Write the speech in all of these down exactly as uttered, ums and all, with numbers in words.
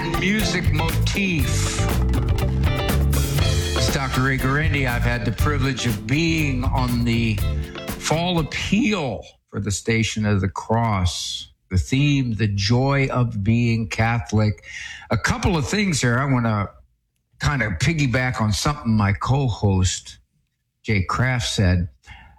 and music motif. It's Doctor Ray Guarendi. I've had the privilege of being on the fall appeal for the Station of the Cross. The theme, the joy of being Catholic. A couple of things here. I want to kind of piggyback on something my co-host, Jay Kraft, said.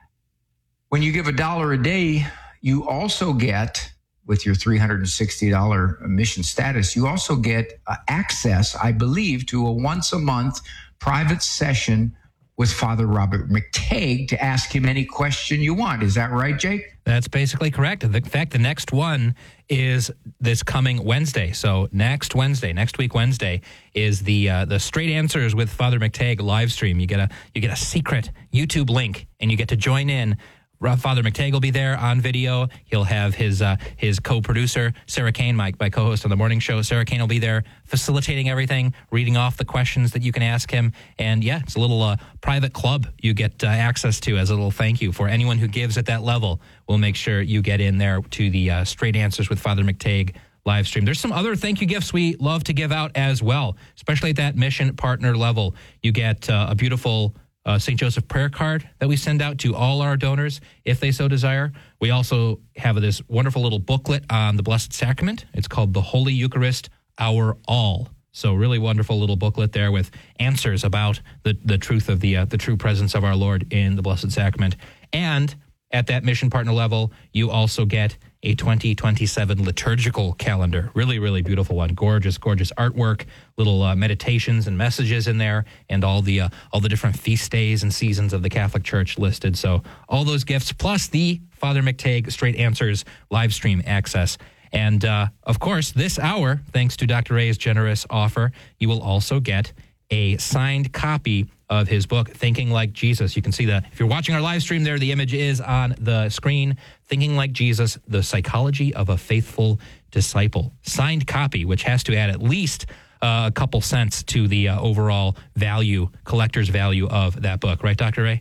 When you give a dollar a day, you also get, with your three hundred sixty dollars mission status, you also get uh, access, I believe, to a once-a-month private session with Father Robert McTeigue to ask him any question you want. Is that right, Jake? That's basically correct. In fact, the next one is this coming Wednesday. So next Wednesday, next week Wednesday, is the uh, the Straight Answers with Father McTeigue live stream. You get a you get a secret YouTube link, and you get to join in. Father McTeigue will be there on video. He'll have his uh, his co-producer, Sarah Kane, my, my co-host on the morning show. Sarah Kane will be there facilitating everything, reading off the questions that you can ask him. And, yeah, it's a little uh, private club you get uh, access to as a little thank you for anyone who gives at that level. We'll make sure you get in there to the uh, Straight Answers with Father McTeigue live stream. There's some other thank you gifts we love to give out as well, especially at that mission partner level. You get uh, a beautiful Uh, Saint Joseph prayer card that we send out to all our donors if they so desire. We also have this wonderful little booklet on the Blessed Sacrament. It's called The Holy Eucharist, Our All. So really wonderful little booklet there with answers about the, the truth of the uh, the true presence of our Lord in the Blessed Sacrament. And at that mission partner level, you also get a twenty twenty-seven liturgical calendar. Really, really beautiful one. Gorgeous, gorgeous artwork, little uh, meditations and messages in there, and all the uh, all the different feast days and seasons of the Catholic Church listed. So all those gifts, plus the Father McTeigue Straight Answers live stream access. And, uh, of course, this hour, thanks to Doctor Ray's generous offer, you will also get a signed copy of his book, Thinking Like Jesus. You can see that. If you're watching our live stream there, the image is on the screen. Thinking Like Jesus, The Psychology of a Faithful Disciple. Signed copy, which has to add at least uh, a couple cents to the uh, overall value, collector's value of that book. Right, Doctor Ray?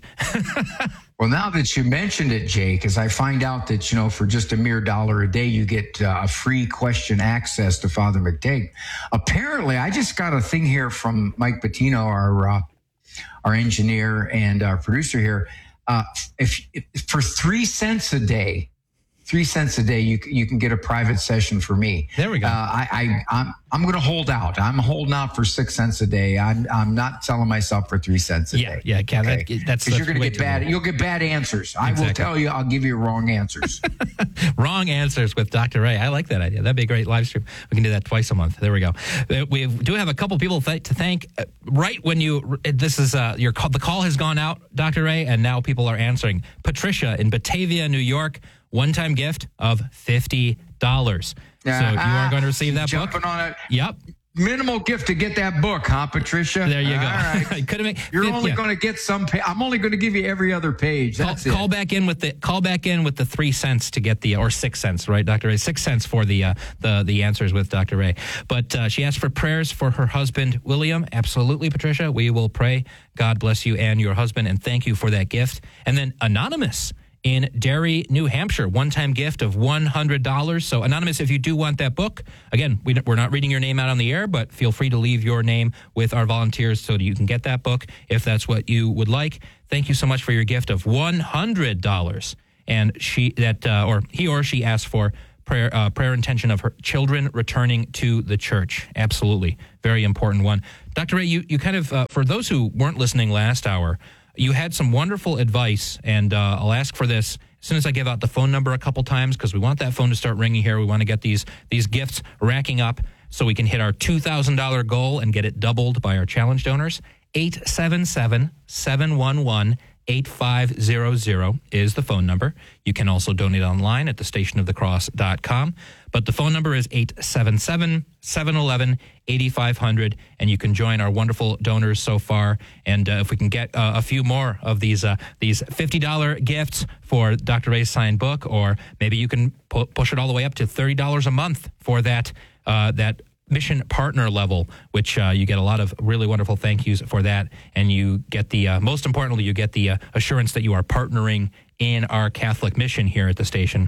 Well, now that you mentioned it, Jake, as I find out that, you know, for just a mere dollar a day, you get uh, a free question access to Father McTeigue. Apparently, I just got a thing here from Mike Bettino, our uh, our engineer and our producer here. Uh, if, if for three cents a day, three cents a day, you you can get a private session for me. There we go. Uh, I, I I'm I'm going to hold out. I'm holding out for six cents a day. I'm I'm not selling myself for three cents a yeah, day. Yeah, yeah, okay? that, that's because you're going to way get bad. low. You'll get bad answers. I exactly. will tell you. I'll give you wrong answers. Wrong answers with Doctor Ray. I like that idea. That'd be a great live stream. We can do that twice a month. There we go. We do have a couple people th- to thank. Uh, right when you this is uh, your call, the call has gone out, Doctor Ray, and now people are answering. Patricia in Batavia, New York. One-time gift of fifty dollars. Yeah, so you ah, are going to receive that jumping book. on it. Yep. Minimal gift to get that book, huh, Patricia? There you All go. Right. Could've made, You're it, only yeah. going to get some. Pa- I'm only going to give you every other page. That's call, it. Call back in with the call back in with the three cents to get the or six cents, right, Doctor Ray? Six cents for the uh, the the answers with Doctor Ray. But uh, she asked for prayers for her husband William. Absolutely, Patricia. We will pray. God bless you and your husband, and thank you for that gift. And then Anonymous in Derry, New Hampshire, one-time gift of one hundred dollars. So, Anonymous, if you do want that book, again, we, we're not reading your name out on the air, but feel free to leave your name with our volunteers so that you can get that book if that's what you would like. Thank you so much for your gift of one hundred dollars. And she that uh, or he or she asked for prayer uh, prayer intention of her children returning to the church. Absolutely. Very important one. Doctor Ray, you, you kind of, uh, for those who weren't listening last hour, you had some wonderful advice, and uh, I'll ask for this as soon as I give out the phone number a couple times, because we want that phone to start ringing here. We want to get these these gifts racking up so we can hit our two thousand dollars goal and get it doubled by our challenge donors. eight seven seven, seven one one, eight five zero zero is the phone number. You can also donate online at the station of the cross dot com. But the phone number is eight seven seven, seven one one, eight five zero zero, and you can join our wonderful donors so far. And uh, if we can get uh, a few more of these uh, these fifty dollars gifts for Doctor Ray's signed book, or maybe you can pu- push it all the way up to thirty dollars a month for that uh, that mission partner level, which uh, you get a lot of really wonderful thank yous for that. And you get the, uh, most importantly, you get the uh, assurance that you are partnering in our Catholic mission here at the station.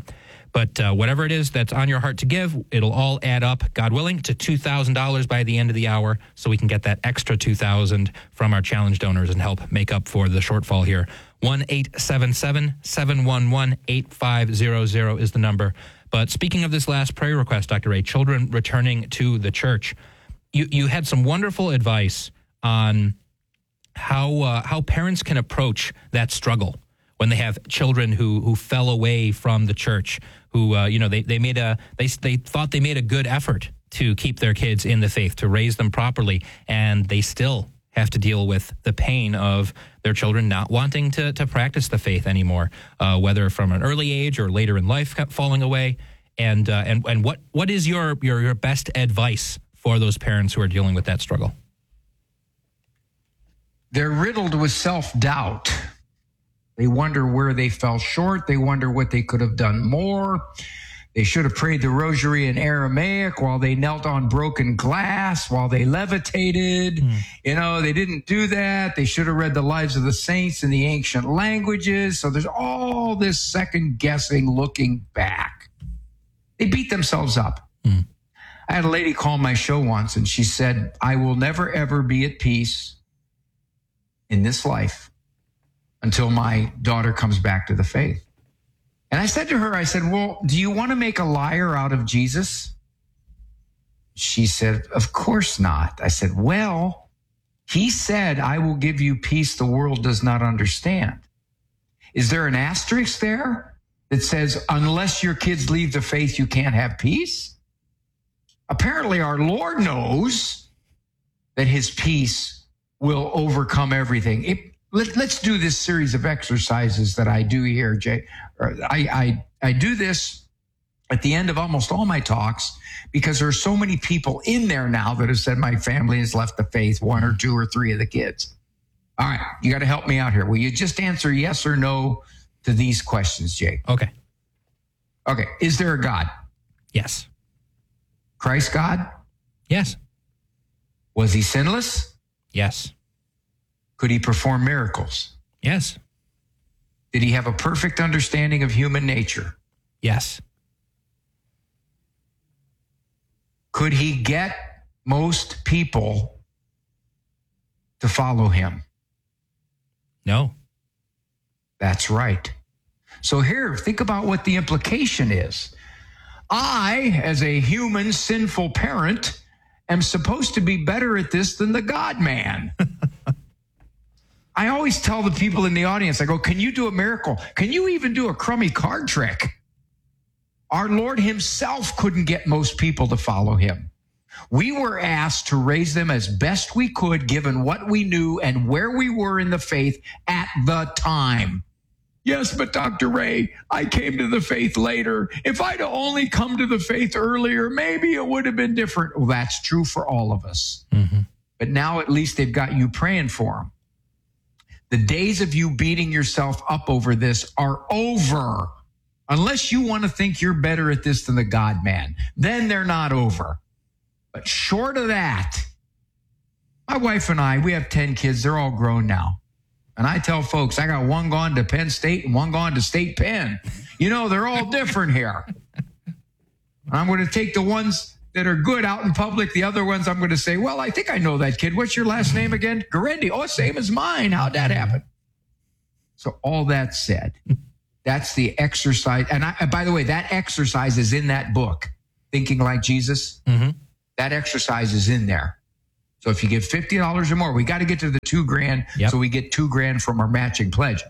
But uh, whatever it is that's on your heart to give, it'll all add up, God willing, to two thousand dollars by the end of the hour, so we can get that extra two thousand dollars from our challenge donors and help make up for the shortfall here. one eight seven seven, seven one one, eight five zero zero is the number. But speaking of this last prayer request, Doctor Ray, children returning to the church, you, you had some wonderful advice on how uh, how parents can approach that struggle when they have children who who fell away from the church, who uh, you know they they made a they they thought they made a good effort to keep their kids in the faith, to raise them properly, and they still have to deal with the pain of their children not wanting to to practice the faith anymore, uh, whether from an early age or later in life falling away. And uh, and and what what is your, your your best advice for those parents who are dealing with that struggle? They're riddled with self-doubt. They wonder where they fell short. They wonder what they could have done more. They should have prayed the rosary in Aramaic while they knelt on broken glass, while they levitated. Mm. You know, they didn't do that. They should have read the lives of the saints in the ancient languages. So there's all this second guessing, looking back. They beat themselves up. Mm. I had a lady call my show once, and she said, I will never, ever be at peace in this life until my daughter comes back to the faith. And I said to her, I said, well, do you want to make a liar out of Jesus? She said, of course not. I said, well, he said, I will give you peace the world does not understand. Is there an asterisk there that says, unless your kids leave the faith, you can't have peace? Apparently, our Lord knows that his peace will overcome everything. It, let, let's do this series of exercises that I do here, Jay. I, I, I do this at the end of almost all my talks because there are so many people in there now that have said my family has left the faith, one or two or three of the kids. All right, you got to help me out here. Will you just answer yes or no to these questions, Jay? Okay. Okay, is there a God? Yes. Christ God? Yes. Was he sinless? Yes. Could he perform miracles? Yes. Did he have a perfect understanding of human nature? Yes. Could he get most people to follow him? No. That's right. So here, think about what the implication is. I, as a human sinful parent, am supposed to be better at this than the God-man. I always tell the people in the audience, I go, can you do a miracle? Can you even do a crummy card trick? Our Lord himself couldn't get most people to follow him. We were asked to raise them as best we could, given what we knew and where we were in the faith at the time. Yes, but Doctor Ray, I came to the faith later. If I'd only come to the faith earlier, maybe it would have been different. Well, that's true for all of us. Mm-hmm. But now at least they've got you praying for them. The days of you beating yourself up over this are over. Unless you want to think you're better at this than the God-man, then they're not over. But short of that, my wife and I, we have ten kids. They're all grown now. And I tell folks, I got one gone to Penn State and one gone to State Penn. You know, they're all different here. I'm going to take the ones that are good out in public. The other ones, I'm going to say, well, I think I know that kid. What's your last name again? Garendi. Oh, same as mine. How'd that happen? So all that said, that's the exercise. And I, by the way, that exercise is in that book, Thinking Like Jesus. Mm-hmm. That exercise is in there. So if you give fifty dollars or more, we got to get to the two grand. Yep. So we get two grand from our matching pledge.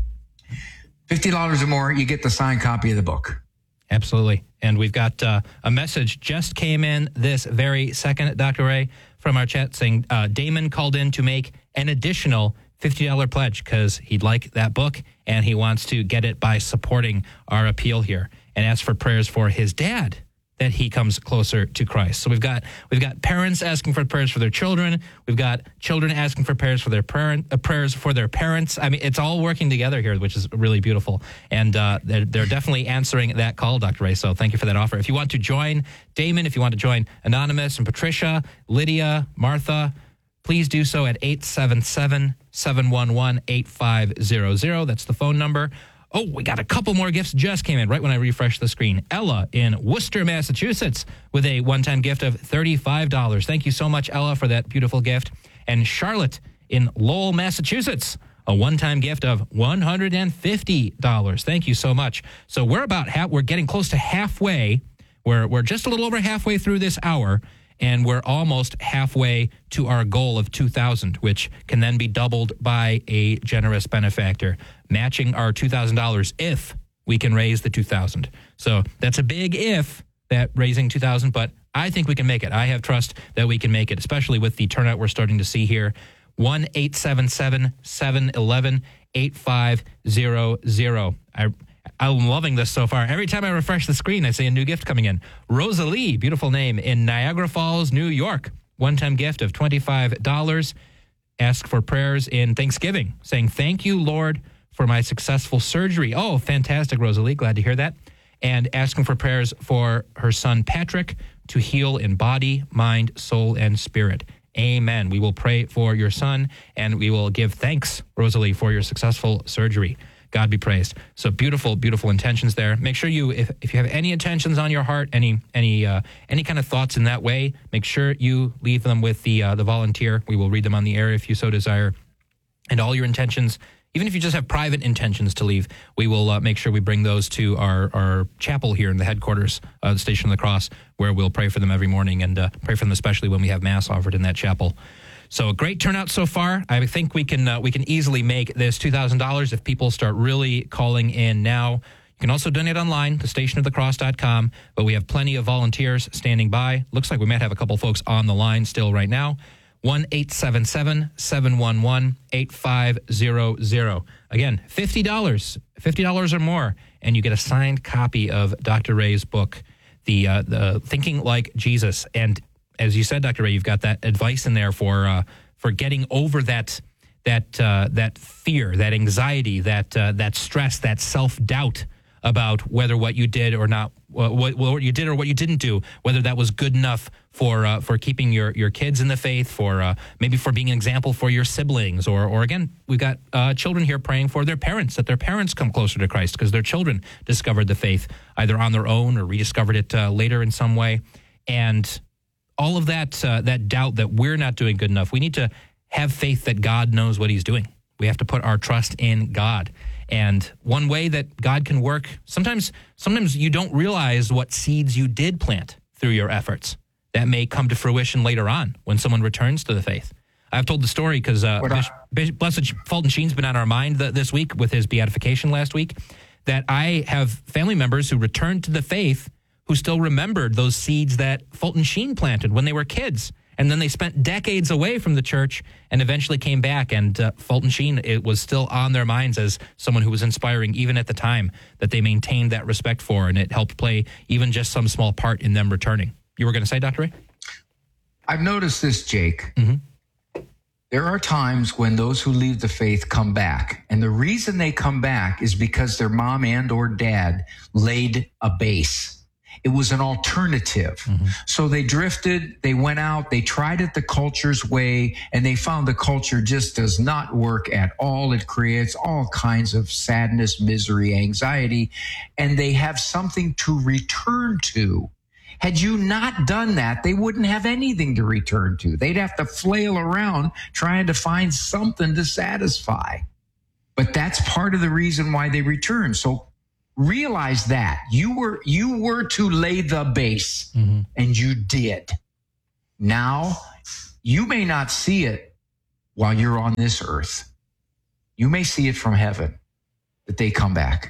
fifty dollars or more, you get the signed copy of the book. Absolutely. And we've got uh, a message just came in this very second, Doctor Ray, from our chat saying uh, Damon called in to make an additional fifty dollars pledge because he'd like that book and he wants to get it by supporting our appeal here and ask for prayers for his dad that he comes closer to Christ. So we've got we've got parents asking for prayers for their children. We've got children asking for prayers for their parent uh, prayers for their parents. I mean, it's all working together here, which is really beautiful. And uh, they're, they're definitely answering that call, Doctor Ray. So thank you for that offer. If you want to join Damon, if you want to join Anonymous and Patricia, Lydia, Martha, please do so at eight seven seven, seven one one, eight five zero zero. That's the phone number. Oh, we got a couple more gifts just came in right when I refreshed the screen. Ella in Worcester, Massachusetts, with a one-time gift of thirty-five dollars. Thank you so much, Ella, for that beautiful gift. And Charlotte in Lowell, Massachusetts, a one-time gift of one hundred fifty dollars. Thank you so much. So we're about half, we're getting close to halfway. We're we're just a little over halfway through this hour, and we're almost halfway to our goal of two thousand, which can then be doubled by a generous benefactor, matching our two thousand dollars if we can raise the two thousand. So that's a big if, that raising two thousand, but I think we can make it. I have trust that we can make it, especially with the turnout we're starting to see here. one eight seven seven, seven one one, eight five zero zero. I, I'm loving this so far. Every time I refresh the screen, I see a new gift coming in. Rosalie, beautiful name, in Niagara Falls, New York. One-time gift of twenty-five dollars. Ask for prayers in Thanksgiving, saying, thank you, Lord, for my successful surgery. Oh, fantastic, Rosalie. Glad to hear that. And asking for prayers for her son, Patrick, to heal in body, mind, soul, and spirit. Amen. We will pray for your son, and we will give thanks, Rosalie, for your successful surgery. God be praised. So beautiful, beautiful intentions there. Make sure you, if, if you have any intentions on your heart, any any uh, any kind of thoughts in that way, make sure you leave them with the uh, the volunteer. We will read them on the air if you so desire. And all your intentions, even if you just have private intentions to leave, we will uh, make sure we bring those to our, our chapel here in the headquarters of the Station of the Cross, where we'll pray for them every morning and uh, pray for them especially when we have Mass offered in that chapel. So a great turnout so far. I think we can uh, we can easily make this two thousand dollars if people start really calling in now. You can also donate online to station of the cross dot com, but we have plenty of volunteers standing by. Looks like we might have a couple folks on the line still right now. one eight seven seven, seven one one, eight five zero zero. Again, fifty dollars, fifty dollars or more, and you get a signed copy of Doctor Ray's book, the uh, the Thinking Like Jesus. And as you said, Doctor Ray, you've got that advice in there for uh, for getting over that that uh, that fear, that anxiety, that uh, that stress, that self-doubt about whether what you did or not, what, what you did or what you didn't do, whether that was good enough for uh, for keeping your, your kids in the faith, for uh, maybe for being an example for your siblings, or or again, we've got uh, children here praying for their parents, that their parents come closer to Christ because their children discovered the faith either on their own or rediscovered it uh, later in some way, and all of that uh, that doubt that we're not doing good enough. We need to have faith that God knows what he's doing. We have to put our trust in God. And one way that God can work, sometimes sometimes you don't realize what seeds you did plant through your efforts. That may come to fruition later on when someone returns to the faith. I've told the story because uh, Bishop, Blessed Fulton Sheen's been on our mind th- this week with his beatification last week, that I have family members who returned to the faith who still remembered those seeds that Fulton Sheen planted when they were kids. And then they spent decades away from the church and eventually came back. And uh, Fulton Sheen, it was still on their minds as someone who was inspiring, even at the time, that they maintained that respect for. And it helped play even just some small part in them returning. You were going to say, Doctor Ray? I've noticed this, Jake. Mm-hmm. There are times when those who leave the faith come back. And the reason they come back is because their mom and or dad laid a base. It was an alternative. Mm-hmm. So they drifted, they went out, they tried it the culture's way, and they found the culture just does not work at all. It creates all kinds of sadness, misery, anxiety, and they have something to return to. Had you not done that, they wouldn't have anything to return to. They'd have to flail around trying to find something to satisfy. But that's part of the reason why they return. So realize that you were you were to lay the base, mm-hmm. and you did. Now, you may not see it while you're on this earth. You may see it from heaven, that they come back.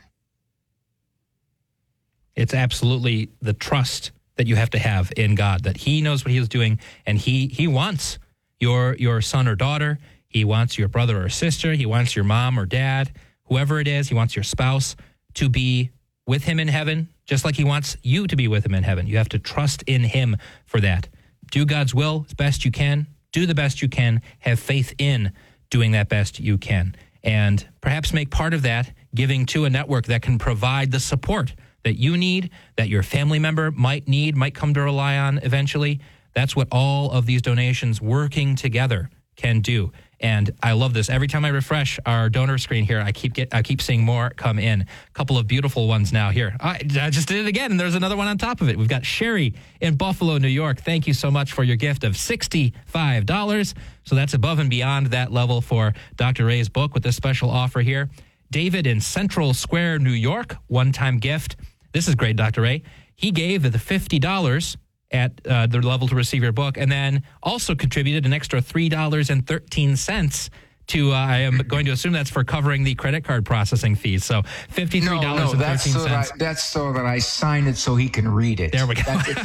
It's absolutely the trust that you have to have in God, that he knows what he is doing, and he he wants your your son or daughter, he wants your brother or sister, he wants your mom or dad, whoever it is, he wants your spouse to be with him in heaven, just like he wants you to be with him in heaven. You have to trust in him for that. Do God's will as best you can. Do the best you can. Have faith in doing that best you can. And perhaps make part of that giving to a network that can provide the support that you need, that your family member might need, might come to rely on eventually. That's what all of these donations working together can do. And I love this. Every time I refresh our donor screen here, I keep get I keep seeing more come in. A couple of beautiful ones now here. I, I just did it again, and there's another one on top of it. We've got Sherry in Buffalo, New York. Thank you so much for your gift of sixty-five dollars. So that's above and beyond that level for Doctor Ray's book with this special offer here. David in Central Square, New York, one-time gift. This is great, Doctor Ray. He gave the fifty dollars at uh, the level to receive your book, and then also contributed an extra three dollars and thirteen cents to, uh, I am going to assume that's for covering the credit card processing fees. So fifty-three dollars and thirteen cents. No, no, that's so, that I, that's so that I sign it so he can read it. There we go.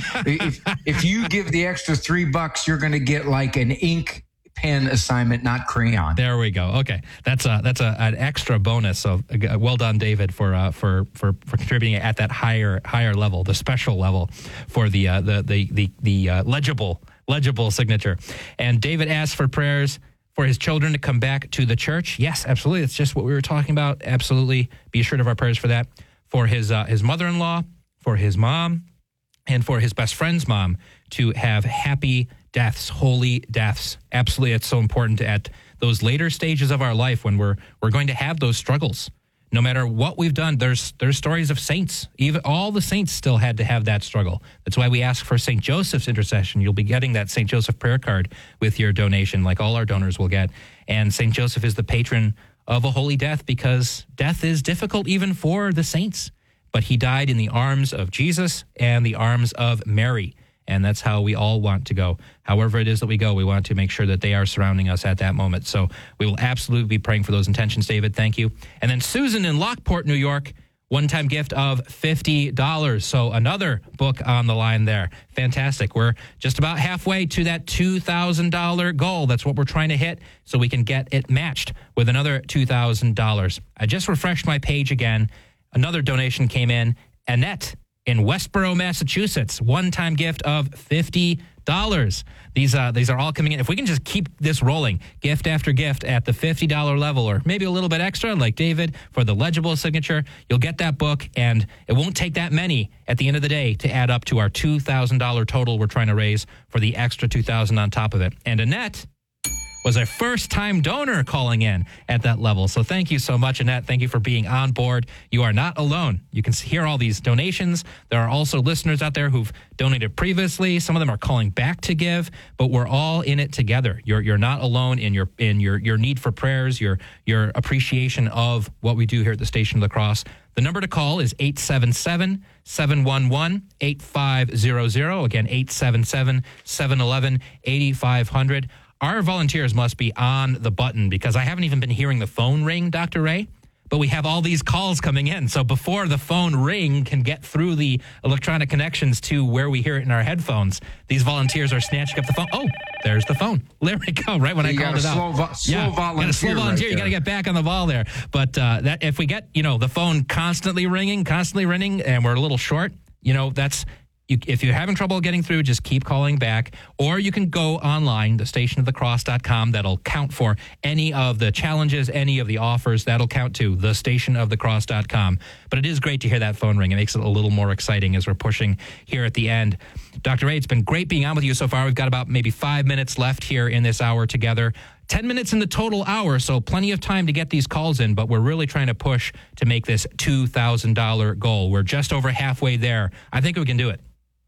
if, if you give the extra three bucks, you're going to get like an ink pen assignment, not crayon. There we go. Okay, that's a that's a, an extra bonus. So uh, well done, David, for uh, for for for contributing at that higher higher level, the special level for the uh, the the the, the uh, legible legible signature. And David asked for prayers for his children to come back to the church. Yes, absolutely. That's just what we were talking about. Absolutely, be assured of our prayers for that. For his uh, his mother-in-law, for his mom, and for his best friend's mom to have happy deaths, holy deaths. Absolutely, it's so important at those later stages of our life when we're we're going to have those struggles. No matter what we've done, there's there's stories of saints. Even all the saints still had to have that struggle. That's why we ask for Saint Joseph's intercession. You'll be getting that Saint Joseph prayer card with your donation, like all our donors will get. And Saint Joseph is the patron of a holy death because death is difficult even for the saints. But he died in the arms of Jesus and the arms of Mary. And that's how we all want to go. However it is that we go, we want to make sure that they are surrounding us at that moment. So we will absolutely be praying for those intentions, David. Thank you. And then Susan in Lockport, New York, one-time gift of fifty dollars. So another book on the line there. Fantastic. We're just about halfway to that two thousand dollars goal. That's what we're trying to hit so we can get it matched with another two thousand dollars. I just refreshed my page again. Another donation came in. Annette in Westboro, Massachusetts, one-time gift of fifty dollars. These uh, these are all coming in. If we can just keep this rolling, gift after gift at the fifty dollars level, or maybe a little bit extra, like David, for the legible signature, you'll get that book, and it won't take that many at the end of the day to add up to our two thousand dollars total we're trying to raise for the extra two thousand dollars on top of it. And Annette was a first-time donor calling in at that level. So thank you so much, Annette. Thank you for being on board. You are not alone. You can hear all these donations. There are also listeners out there who've donated previously. Some of them are calling back to give, but we're all in it together. You're you're not alone in your in your your need for prayers, your your appreciation of what we do here at the Station of the Cross. The number to call is eight seven seven, seven one one, eight five zero zero. Again, eight seven seven, seven one one, eight five zero zero. Our volunteers must be on the button because I haven't even been hearing the phone ring, Doctor Ray, but we have all these calls coming in. So before the phone ring can get through the electronic connections to where we hear it in our headphones, these volunteers are snatching up the phone. Oh, there's the phone. There we go, right when you I called it slow out. Vo- slow yeah, volunteer. Got a slow volunteer. Right you got to get back on the ball there. But uh, that if we get, you know, the phone constantly ringing, constantly ringing, and we're a little short, you know, that's... You, if you're having trouble getting through, just keep calling back. Or you can go online, the station of the cross dot com. That'll count for any of the challenges, any of the offers. That'll count to the station of the cross dot com. But it is great to hear that phone ring. It makes it a little more exciting as we're pushing here at the end. Doctor Ray, it's been great being on with you so far. We've got about maybe five minutes left here in this hour together. ten minutes in the total hour, so plenty of time to get these calls in, but we're really trying to push to make this two thousand dollars goal. We're just over halfway there. I think we can do it.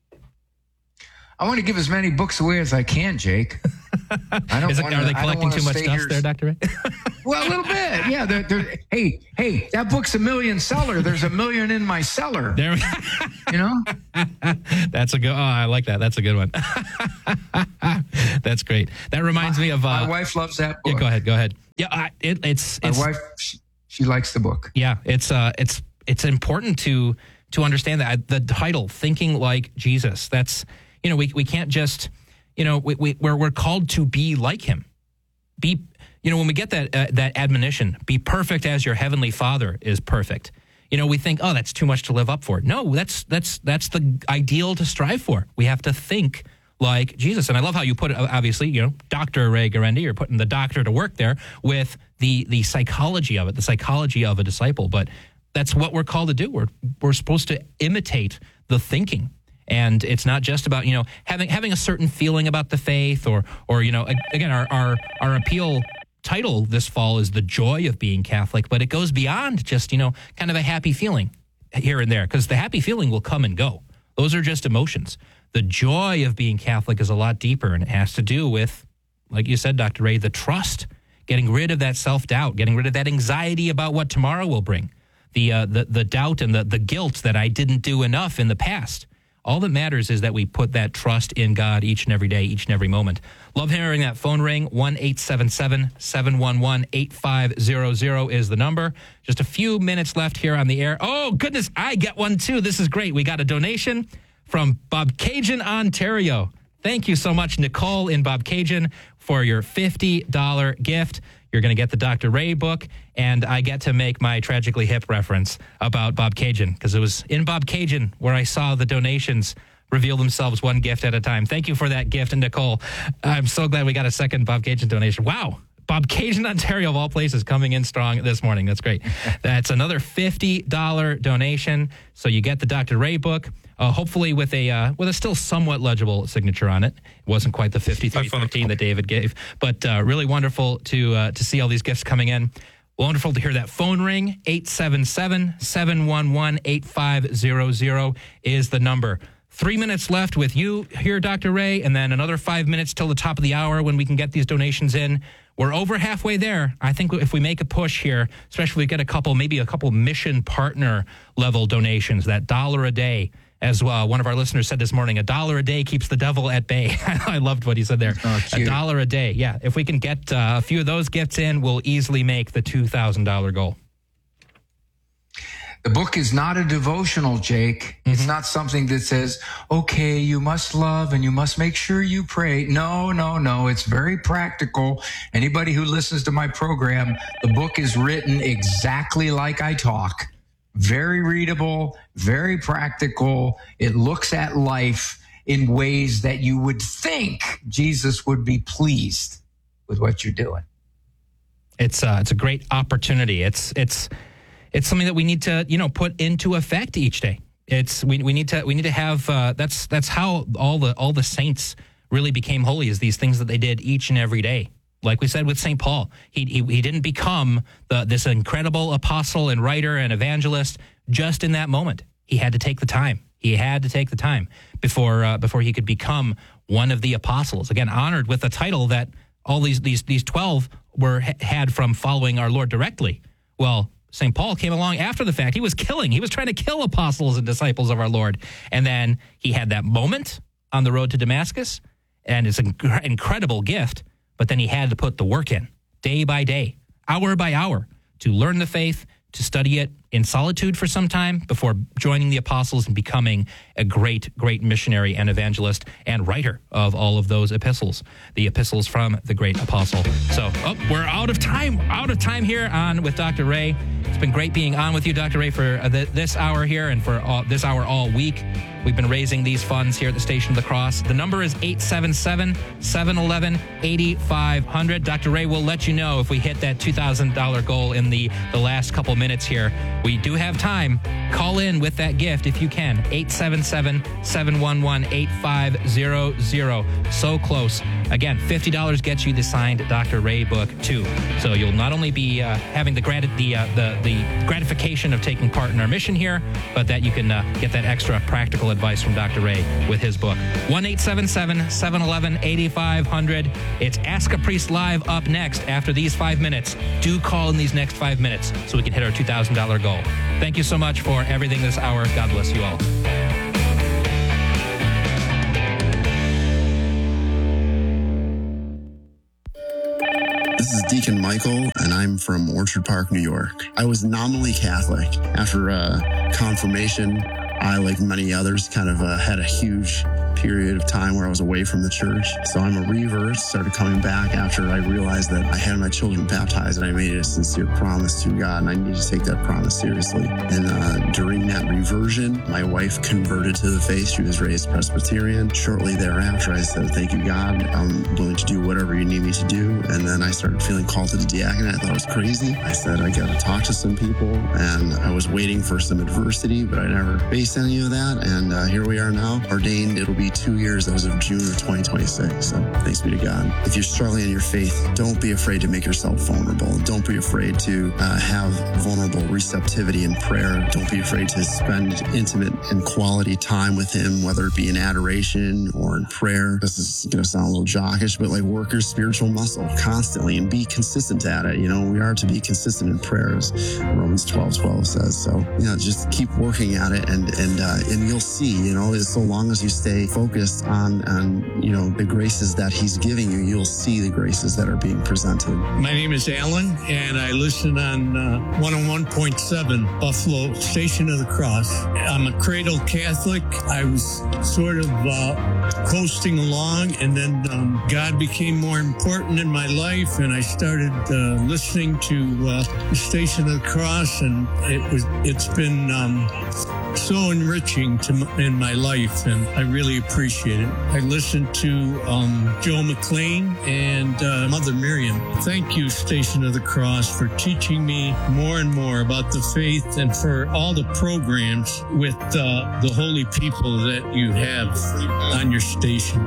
I want to give as many books away as I can, Jake. I don't Is it, want are to, they collecting too much dust there, Doctor Ray? Well, a little bit. Yeah. They're, they're, hey, hey, that book's a million seller. There's a million in my cellar. There, you know? That's a good, oh, I like that. That's a good one. That's great. That reminds my, me of... Uh, my wife loves that book. Yeah, go ahead, go ahead. Yeah, uh, it, it's... My it's, wife, she, she likes the book. Yeah, it's uh, it's it's important to to understand that. The title, Thinking Like Jesus, that's... You know, we we can't just, you know, we, we we're we're called to be like him. Be, you know, when we get that uh, that admonition, be perfect as your heavenly Father is perfect. You know, we think, oh, that's too much to live up for. No, that's that's that's the ideal to strive for. We have to think like Jesus. And I love how you put it, obviously, you know, Doctor Ray Guarendi, you're putting the doctor to work there with the the psychology of it, the psychology of a disciple. But that's what we're called to do. We're we're supposed to imitate the thinking. And it's not just about, you know, having having a certain feeling about the faith or, or you know, again, our, our, our appeal title this fall is The Joy of Being Catholic, but it goes beyond just, you know, kind of a happy feeling here and there, because the happy feeling will come and go. Those are just emotions. The joy of being Catholic is a lot deeper, and it has to do with, like you said, Doctor Ray, the trust, getting rid of that self-doubt, getting rid of that anxiety about what tomorrow will bring, the uh, the, the doubt and the, the guilt that I didn't do enough in the past. All that matters is that we put that trust in God each and every day, each and every moment. Love hearing that phone ring. one eight seven seven, seven one one, eight five zero zero is the number. Just a few minutes left here on the air. Oh, goodness, I get one too. This is great. We got a donation from Bobcaygeon, Ontario. Thank you so much, Nicole in Bobcaygeon, for your fifty dollars gift. You're going to get the Doctor Ray book, and I get to make my Tragically Hip reference about Bobcaygeon, because it was in Bobcaygeon where I saw the donations reveal themselves one gift at a time. Thank you for that gift, Nicole. I'm so glad we got a second Bobcaygeon donation. Wow. Bobcaygeon, Ontario, of all places, coming in strong this morning. That's great. That's another fifty dollars donation. So you get the Doctor Ray book, uh, hopefully with a uh, with a still somewhat legible signature on it. It wasn't quite the fifty-three thirteen that David gave, but uh, really wonderful to uh, to see all these gifts coming in. Wonderful to hear that phone ring. eight seven seven, seven one one, eight five zero zero is the number. Three minutes left with you here, Doctor Ray, and then another five minutes till the top of the hour when we can get these donations in. We're over halfway there. I think if we make a push here, especially if we get a couple, maybe a couple mission partner level donations, that dollar a day as well. One of our listeners said this morning, a dollar a day keeps the devil at bay. I loved what he said there. Oh, a dollar a day. Yeah. If we can get uh, a few of those gifts in, we'll easily make the two thousand dollars goal. The book is not a devotional, Jake. Mm-hmm. It's not something that says, okay, you must love and you must make sure you pray. No, no, no. It's very practical. Anybody who listens to my program, the book is written exactly like I talk. Very readable, very practical. It looks at life in ways that you would think Jesus would be pleased with what you're doing. It's uh, it's a great opportunity. It's it's it's something that we need to, you know, put into effect each day. It's we we need to we need to have uh, that's that's how all the all the saints really became holy, is these things that they did each and every day. Like we said with Saint Paul, he he, he didn't become the, this incredible apostle and writer and evangelist just in that moment. He had to take the time. He had to take the time before uh, before he could become one of the apostles. Again, honored with the title that all these these these twelve were had from following our Lord directly. Well, Saint Paul came along after the fact. He was killing. He was trying to kill apostles and disciples of our Lord. And then he had that moment on the road to Damascus, and it's an incredible gift. But then he had to put the work in day by day, hour by hour, to learn the faith, to study it in solitude for some time before joining the apostles and becoming a great, great missionary and evangelist and writer of all of those epistles, the epistles from the great apostle. So, oh, we're out of time, out of time here on with Doctor Ray. It's been great being on with you, Doctor Ray, for uh, the, this hour here and for all, this hour all week. We've been raising these funds here at the Station of the Cross. The number is eight seven seven, seven one one, eight five zero zero. Doctor Ray will let you know if we hit that two thousand dollars goal in the, the last couple minutes here. We do have time. Call in with that gift if you can. eight seven seven, seven one one, eight five zero zero. So close. Again, fifty dollars gets you the signed Doctor Ray book, too. So you'll not only be uh, having the, grat- the, uh, the, the gratification of taking part in our mission here, but that you can uh, get that extra practical advice from Doctor Ray with his book. one eight seven seven, seven one one, eight five zero zero. It's Ask a Priest Live up next after these five minutes. Do call in these next five minutes so we can hit our two thousand dollars goal. Thank you so much for everything this hour. God bless you all. This is Deacon Michael, and I'm from Orchard Park, New York. I was nominally Catholic. After uh, confirmation, I, like many others, kind of uh, had a huge period of time where I was away from the church. So I'm a revert, started coming back after I realized that I had my children baptized and I made a sincere promise to God, and I needed to take that promise seriously. And uh, during that reversion, my wife converted to the faith. She was raised Presbyterian. Shortly thereafter, I said, thank you, God. I'm willing willing to do whatever you need me to do. And then I started feeling called to the diaconate. I thought it was crazy. I said, I got to talk to some people. And I was waiting for some adversity, but I never faced any of that. And uh, here we are now, ordained. It'll be two years as of June of twenty twenty-six. So thanks be to God. If you're struggling in your faith, don't be afraid to make yourself vulnerable. Don't be afraid to uh, have vulnerable receptivity in prayer. Don't be afraid to spend intimate and quality time with Him, whether it be in adoration or in prayer. This is going to sound a little jockish, but like work your spiritual muscle constantly and be consistent at it. You know, we are to be consistent in prayers, Romans twelve twelve says. So, you know, just keep working at it, and and uh, and you'll see, you know, so long as you stay focused on, on, you know, the graces that He's giving you, you'll see the graces that are being presented. My name is Alan, and I listen on uh, one oh one point seven Buffalo, Station of the Cross. I'm a cradle Catholic. I was sort of uh, coasting along, and then um, God became more important in my life, and I started uh, listening to uh, the Station of the Cross, and it was it's been um, so enriching to m- in my life, and I really appreciate it. I listened to um, Joe McLean and uh, Mother Miriam. Thank you, Station of the Cross, for teaching me more and more about the faith, and for all the programs with uh, the holy people that you have on your station.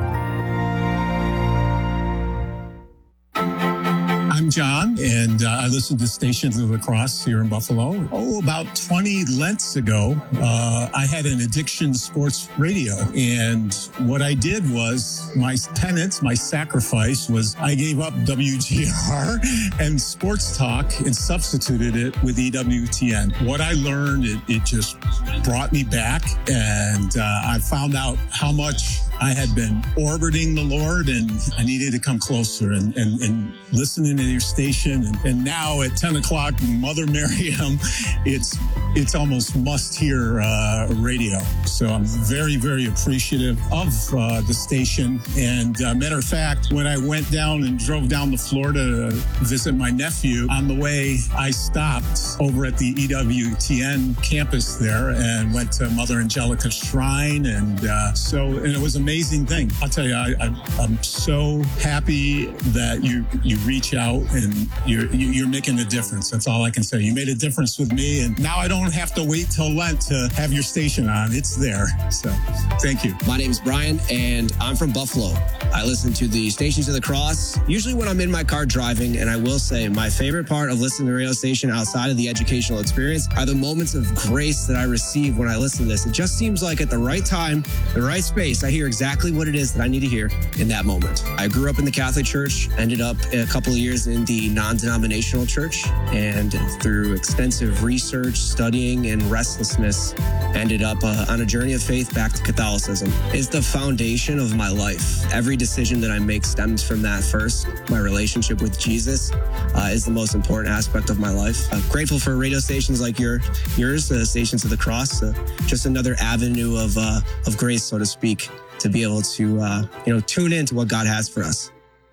I'm John, and uh, I listen to Stations of the Cross here in Buffalo. Oh, about twenty Lents ago, uh, I had an addiction sports radio. And what I did was, my penance, my sacrifice was I gave up W G R and sports talk and substituted it with E W T N. What I learned, it, it just brought me back. And uh, I found out how much I had been orbiting the Lord, and I needed to come closer and, and, and listening to your station. And, and now at ten o'clock, Mother Miriam, it's it's almost must-hear uh, radio. So I'm very, very appreciative of uh, the station. And uh, matter of fact, when I went down and drove down to Florida to visit my nephew, on the way, I stopped over at the E W T N campus there and went to Mother Angelica's shrine. And uh, so, and it was an amazing thing. I'll tell you, I, I, I'm so happy that you you reach out and you're you're making a difference. That's all I can say. You made a difference with me, and now I don't have to wait till Lent to have your station on. It's there. So thank you. My name is Brian, and I'm from Buffalo. I listen to the Stations of the Cross usually when I'm in my car driving, and I will say my favorite part of listening to the radio station outside of the educational experience are the moments of grace that I receive when I listen to this. It just seems like at the right time, the right space, I hear exactly what it is that I need to hear in that moment. I grew up in the Catholic Church, ended up a couple of years in the non-denominational church, and through extensive research, studying, and restlessness, ended up uh, on a journey of faith back to Catholicism. It's the foundation of my life. Every decision that I make stems from that first. My relationship with Jesus uh, is the most important aspect of my life. I'm grateful for radio stations like your, yours, uh, Stations of the Cross, uh, just another avenue of uh, of grace, so to speak, to be able to uh, you know tune into what God has for us.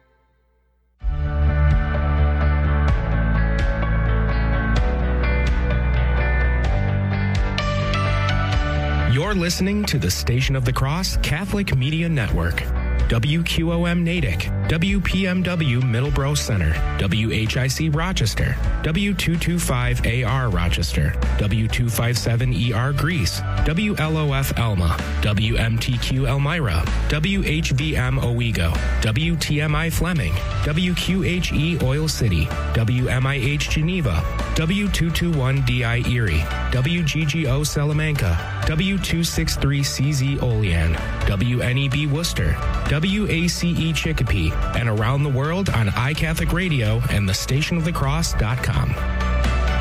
You're listening to the Station of the Cross Catholic Media Network. W Q O M Natick, W P M W Middleborough Center, W H I C Rochester, W two twenty-five A R Rochester, W two fifty-seven E R Greece, W L O F Elma, W M T Q Elmira, W H V M Owego, W T M I Fleming, W Q H E Oil City, W M I H Geneva, W two twenty-one D I Erie, W G G O Salamanca, W two sixty-three C Z Olean, W N E B Worcester, W A C E Chicopee, and around the world on iCatholic Radio and the station of the cross dot com.